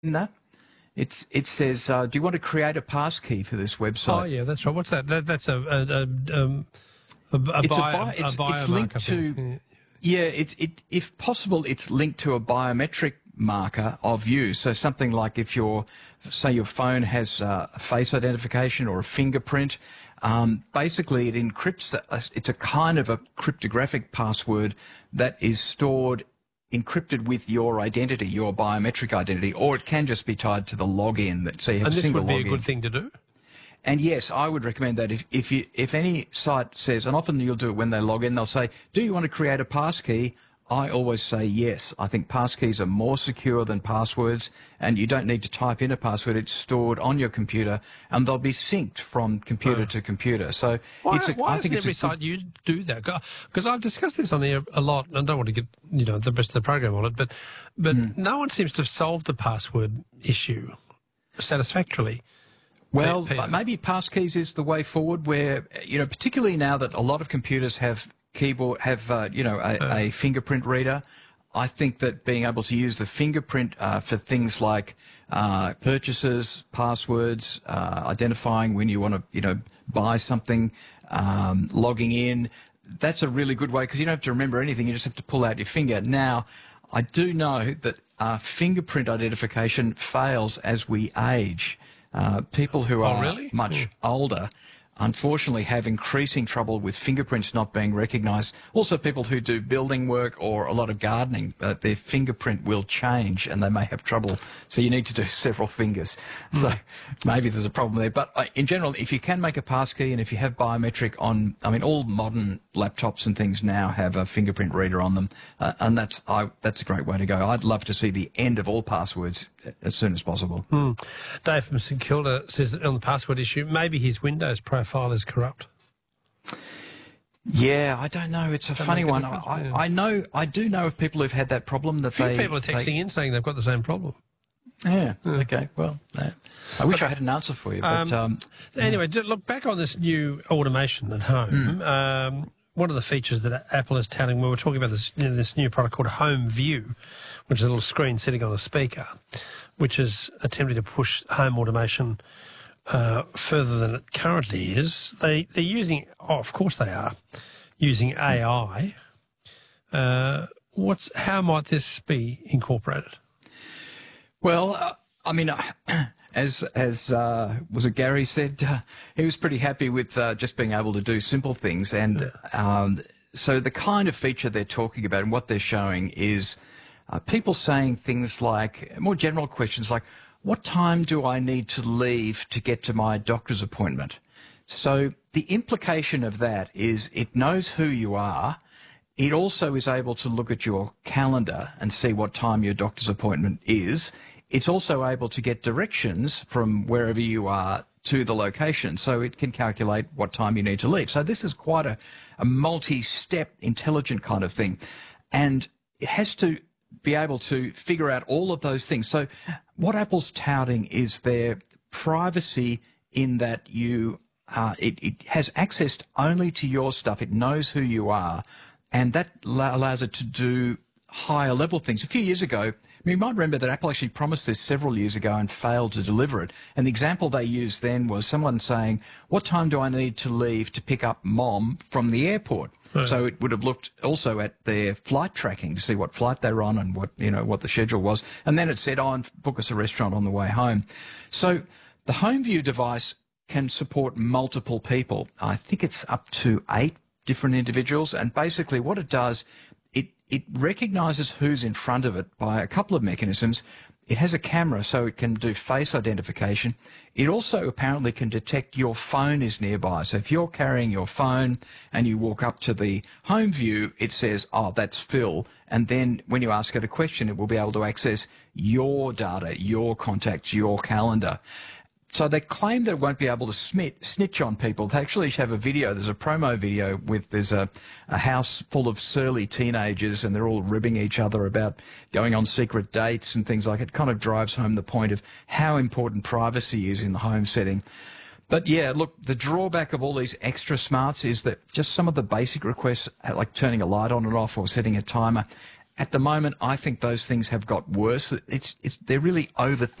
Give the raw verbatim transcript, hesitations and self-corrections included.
No. It's, it says, uh, do you want to create a passkey for this website? Oh, yeah, that's right. What's that? that that's a, a, a, um, a, a, It's, bio, a bio, it's, a biomarker it's linked thing. to, yeah, it's, it, if possible, it's linked to a biometric marker of you. So something like if your, say your phone has uh, a face identification or a fingerprint, um, basically it encrypts, it's a kind of a cryptographic password that is stored encrypted with your identity, your biometric identity, or it can just be tied to the login. That so you have and a this single would be login. a good thing to do? And yes, I would recommend that if, if you, if any site says, and often you'll do it when they log in, they'll say, do you want to create a passkey? I always say yes. I think passkeys are more secure than passwords, and you don't need to type in a password. It's stored on your computer, and they'll be synced from computer oh. to computer. So why, it's a, why I think doesn't it's every a site good... you do that? Because I've discussed this on here a lot, and I don't want to get you know the rest of the program on it, but but mm. no one seems to have solved the password issue satisfactorily. Well, maybe passkeys is the way forward, where you know, particularly now that a lot of computers have keyboard have uh, you know a, uh. a fingerprint reader. I think that being able to use the fingerprint uh, for things like uh, purchases, passwords, uh, identifying when you want to you know buy something, um, logging in, that's a really good way because you don't have to remember anything. You just have to pull out your finger. Now, I do know that uh, fingerprint identification fails as we age. Uh, people who are oh, really? much yeah. older unfortunately have increasing trouble with fingerprints not being recognised. Also, people who do building work or a lot of gardening, uh, their fingerprint will change and they may have trouble. So you need to do several fingers. So maybe there's a problem there. But uh, in general, if you can make a passkey and if you have biometric on, I mean, all modern laptops and things now have a fingerprint reader on them. Uh, and that's I, that's a great way to go. I'd love to see the end of all passwords as soon as possible. Hmm. Dave from St Kilda says that on the password issue, maybe his Windows profile is corrupt. Yeah, I don't know. It's a Don't funny a one. I, yeah. I know, I do know of people who've had that problem. That a few they, people are texting they, in saying they've got the same problem. Yeah. yeah. Okay. Well, uh, I wish but, I had an answer for you. But um, um, anyway, yeah. look back on this new automation at home. Mm. Um, one of the features that Apple is touting, when we're talking about this, you know, this new product called Home View, which is a little screen sitting on a speaker, which is attempting to push home automation uh, further than it currently is. They, they're using, oh, of course they are, using A I. Uh, what's, how might this be incorporated? Well, uh, I mean, uh, as as uh, was it Gary said, uh, he was pretty happy with uh, just being able to do simple things. And um, so the kind of feature they're talking about and what they're showing is uh, people saying things like, more general questions like, what time do I need to leave to get to my doctor's appointment? So the implication of that is it knows who you are. It also is able to look at your calendar and see what time your doctor's appointment is. It's also able to get directions from wherever you are to the location, so it can calculate what time you need to leave. So this is quite a, a multi-step, intelligent kind of thing. And it has to be able to figure out all of those things. So what Apple's touting is their privacy in that you uh, it, it has access only to your stuff. It knows who you are, and that allows it to do higher level things. A few years ago, I mean, you might remember that Apple actually promised this several years ago and failed to deliver it. And the example they used then was someone saying, what time do I need to leave to pick up Mom from the airport? Right. So it would have looked also at their flight tracking to see what flight they were on and what, you know, what the schedule was. And then it said, oh, and book us a restaurant on the way home. So the HomeView device can support multiple people. I think it's up to eight different individuals. And basically what it does, it, it recognizes who's in front of it by a couple of mechanisms. It has a camera, so it can do face identification. It also apparently can detect your phone is nearby. So if you're carrying your phone and you walk up to the home view, it says, oh, that's Phil. And then when you ask it a question, it will be able to access your data, your contacts, your calendar. So they claim that it won't be able to smit, snitch on people. They actually have a video. There's a promo video with there's a, a house full of surly teenagers and they're all ribbing each other about going on secret dates and things like it. It kind of drives home the point of how important privacy is in the home setting. But yeah, look, the drawback of all these extra smarts is that just some of the basic requests, like turning a light on and off or setting a timer, at the moment, I think those things have got worse. It's, it's they're really overthinking